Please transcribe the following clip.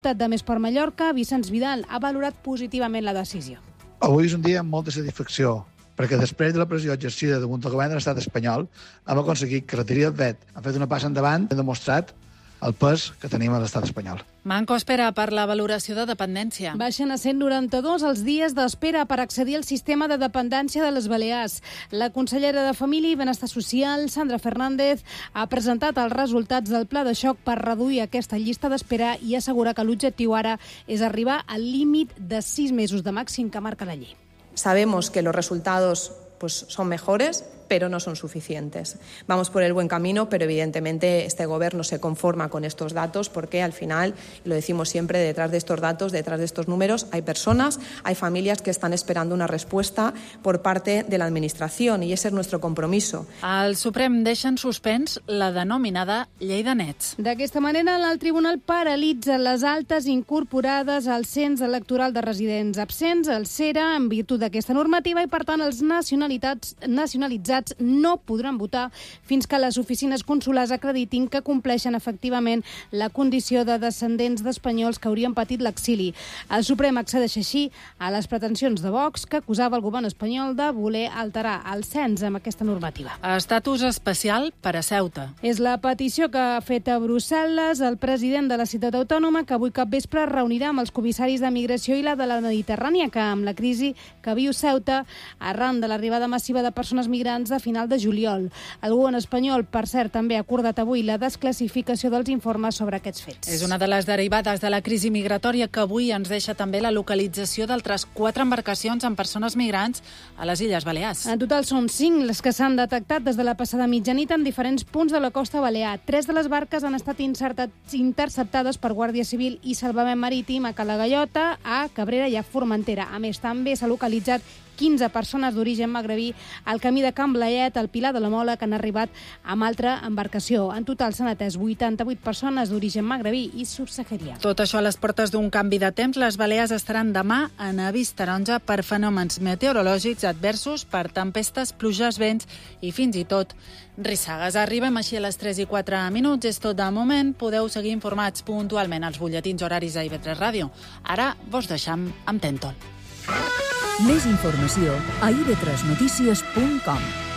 De Més per Mallorca, Vicenç Vidal ha valorat positivament la decisió. Avui és un dia amb molta satisfacció, perquè després de la pressió exercida damunt del govern de l'estat espanyol hem aconseguit que retiri el vet, hem fet una passa endavant i hem demostrat el pes que tenim a l'estat espanyol. Manco espera per la valoració de dependència. Baixen a 192 els dies d'espera per accedir al sistema de dependència de les Balears. La consellera de Família i Benestar Social, Sandra Fernández, ha presentat els resultats del pla de xoc per reduir aquesta llista d'espera i assegura que l'objectiu ara és arribar al límit de 6 mesos de màxim que marca la llei. Sabemos que los resultados son mejores, pero no son suficientes. Vamos por el buen camino, pero evidentemente este Gobierno se conforma con estos datos porque al final, y lo decimos siempre, detrás de estos datos, detrás de estos números, hay personas, hay familias que están esperando una respuesta por parte de la Administración y ese es nuestro compromiso. El Suprem deixa en suspens la denominada llei de nets. D'aquesta manera, el Tribunal paralitza les altes incorporades al cens electoral de residents absents, el CERA, en virtut d'aquesta normativa, i per tant els nacionalitzats no podran votar fins que les oficines consulars acreditin que compleixen efectivament la condició de descendents d'espanyols que haurien patit l'exili. El Suprem accedeix així a les pretensions de Vox, que acusava el govern espanyol de voler alterar el cens amb aquesta normativa. Estatus especial per a Ceuta. És la petició que ha fet a Brussel·les el president de la ciutat autònoma, que avui capvespre es reunirà amb els comissaris de migració i la de la Mediterrània, que amb la crisi que viu Ceuta arran de l'arribada massiva de persones migrants de final de juliol. El govern espanyol, per cert, també ha acordat avui la desclassificació dels informes sobre aquests fets. És una de les derivades de la crisi migratòria que avui ens deixa també la localització d'altres 4 embarcacions amb persones migrants a les Illes Balears. En total són 5 les que s'han detectat des de la passada mitjanit en diferents punts de la costa balear. 3 de les barques han estat interceptades per Guàrdia Civil i Salvament Marítim a Cala Gallota, a Cabrera i a Formentera. A més, també s'ha localitzat 15 persones d'origen magrebí al camí de Can Blaiet, al Pilar de la Mola, que han arribat amb altra embarcació. En total s'han atès 88 persones d'origen magrebí i subsaharià. Tot això a les portes d'un canvi de temps. Les Balears estaran demà en avís taronja per fenòmens meteorològics adversos, per tempestes, pluges, vents i fins i tot rissagues. Arribem així a les 3:04. És tot de moment. Podeu seguir informats puntualment als butlletins horaris a IB3 Ràdio. Ara vos deixam amb Tentol. Més informació a ib3notícies.com.